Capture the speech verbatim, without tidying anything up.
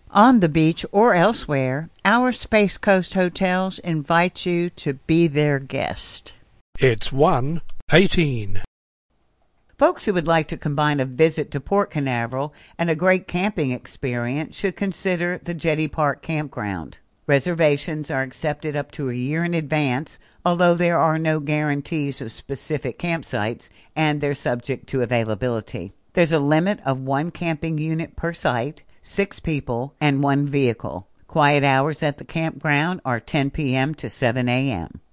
On the beach or elsewhere, our Space Coast hotels invite you to be their guest. It's one eighteen. Folks who would like to combine a visit to Port Canaveral and a great camping experience should consider the Jetty Park Campground. Reservations are accepted up to a year in advance, although there are no guarantees of specific campsites, and they're subject to availability. There's a limit of one camping unit per site, six people, and one vehicle. Quiet hours at the campground are ten p.m. to seven a.m.